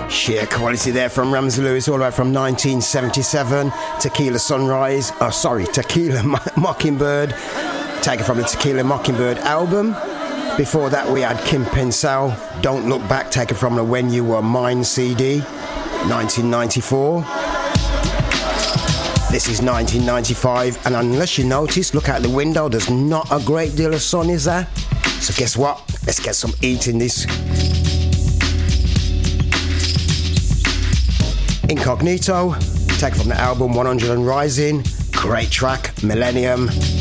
Sheer quality there from Ramsey Lewis, all the way from 1977. Tequila Sunrise, Tequila Mockingbird, taken from the Tequila Mockingbird album. Before that we had Kim Pensel, Don't Look Back, taken from the When You Were Mine CD, 1994. This is 1995, and unless you notice, look out the window, there's not a great deal of sun, is there? So guess what? Let's get some heat in this. Incognito, taken from the album 100 and Rising. Great track, Millennium.